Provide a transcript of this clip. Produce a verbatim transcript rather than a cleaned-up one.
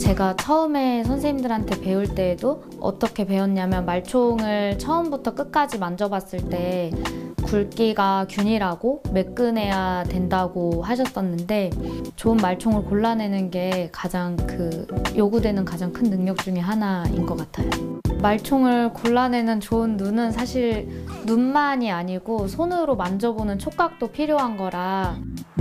제가 처음에 선생님들한테 배울 때에도 어떻게 배웠냐면 말총을 처음부터 끝까지 만져봤을 때 굵기가 균일하고 매끈해야 된다고 하셨었는데 좋은 말총을 골라내는 게 가장 그 요구되는 가장 큰 능력 중에 하나인 것 같아요. 말총을 골라내는 좋은 눈은 사실 눈만이 아니고 손으로 만져보는 촉각도 필요한 거라